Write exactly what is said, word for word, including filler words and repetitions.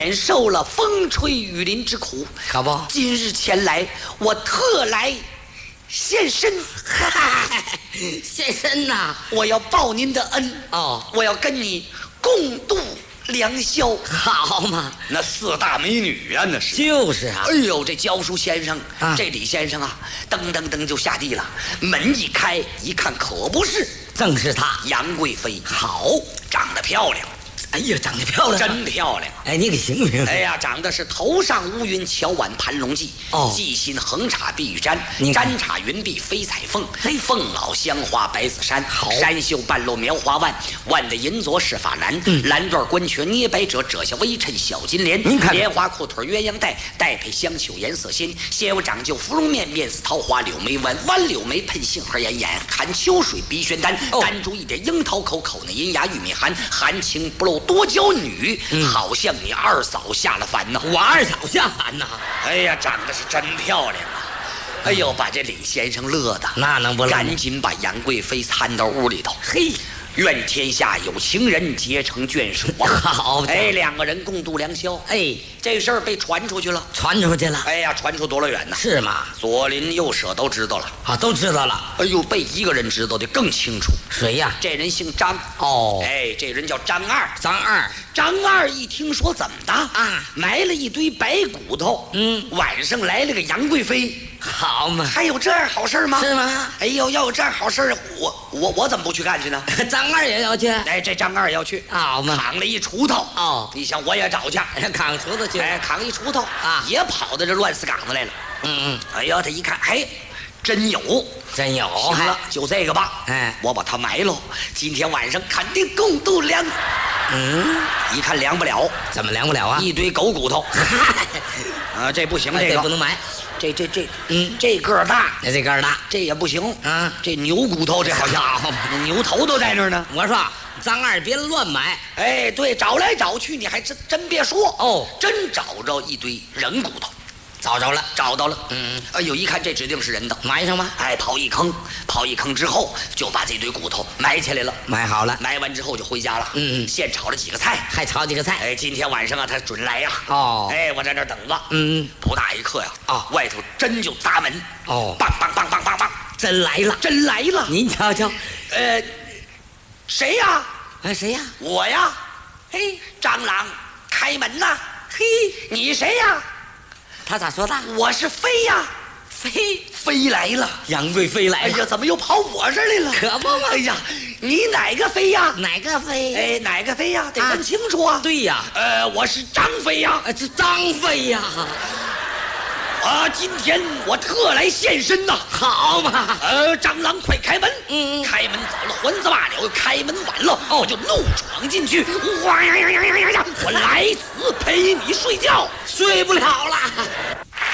免受了风吹雨淋之苦， 可不， 今日前来，我特来现身。 现身呐！ 我要报您的恩哦， 我要跟你共度良宵。 好嘛， 那四大美女啊，那是就是啊。 哎呦，这教书先生， 啊、 这李先生啊，噔噔噔就下地了。门一开，一看可不是， 正是她， 杨贵妃。 好， 长得漂亮。 哎呀，长得漂亮， 真漂亮！ 哎，你给形容。 哎呀，长得是头上乌云，桥晚盘龙髻。 哦， 髻心横插碧玉簪，簪插云碧飞彩凤。凤袄香花白子衫，衫袖半露描花腕。腕的银镯饰法蓝，嗯、蓝缎官裙捏白褶，褶下微衬小金莲。 您看， 莲花裤腿鸳鸯带，带配香绣颜色鲜。先有长就芙蓉面，面似桃花柳眉弯，弯柳眉喷杏核眼，眼含秋水鼻宣丹。哦、丹珠一点樱桃口，口内银牙玉米含，含情不露多娇女。嗯、好像你二嫂下了凡呐！ 我二嫂下凡呐！ 哎呀，长得是真漂亮啊！哎呦，把这李先生乐的， 那能不乐？ 赶紧把杨贵妃搀到屋里头。 嘿， 愿天下有情人结成眷属啊！ 好， 哎，两个人共度良宵。 哎， 这事儿被传出去了， 传出去了。 哎呀，传出多了远呢？ 是吗？ 左邻右舍都知道了。 啊，都知道了。 哎呦，被一个人知道的更清楚。 谁呀？ 这人姓张。 哦， 哎，这人叫张二。 张二。 张二一听说怎么的啊， 埋了一堆白骨头。 嗯， 晚上来了个杨贵妃。 好嘛， 还有这样好事吗？ 是吗？ 哎呦，要有这样好事，我我我怎么不去干去呢？ 张二也要去。 哎，这张二也要去。 好嘛， 扛了一锄头。 哦， 你想我也找去， 扛锄头去。 哎，扛一锄头啊， 也跑到这乱死岗子来了。 嗯嗯。 哎呀，他一看，哎，真有， 真有。 行了，就这个吧。 哎， 我把它埋喽。今天晚上肯定共度良。 嗯， 一看凉不了。 怎么凉不了啊？ 一堆狗骨头。啊，这不行，这个不能埋。 这这这， 嗯， 这个儿大， 那这个儿大， 这也不行啊。 这牛骨头，这好家伙，牛头都在那儿呢。 我说张二别乱买。 哎，对，找来找去，你还真真别说哦， 真找着一堆人骨头。 找着了， 找到了。 嗯， 哎呦，一看这指定是人的， 埋上吧。 哎，刨一坑，刨一坑之后就把这堆骨头埋起来了。 埋好了， 埋完之后就回家了。 嗯嗯， 现炒了几个菜， 还炒几个菜。 哎，今天晚上啊，他准来呀。 哦， 哎，我在这等着。 嗯， 不大一刻呀， 啊， 外头真就砸门。 哦， 梆梆梆梆梆梆， 真来了， 真来了。 您瞧瞧， 呃，谁呀？ 哎，谁呀？ 我呀。 嘿， 张郎，开门呐！ 嘿， 你谁呀？ 他咋说的？ 我是妃呀， 妃妃来了， 杨贵妃来了。 哎呀，怎么又跑我这儿来了？ 可不嘛！ 哎呀，你哪个妃呀？ 哪个妃？ 哎，哪个妃呀？得问清楚啊！ 对呀， 呃，我是张妃呀。 这张妃呀。 啊，今天我特来现身呐！ 好嘛！ 呃，张郎，快开门！ 嗯， 开门早了，还子罢了。开门晚了，我就怒闯进去。哇呀呀呀呀呀呀！我来此陪你睡觉， 睡不了了。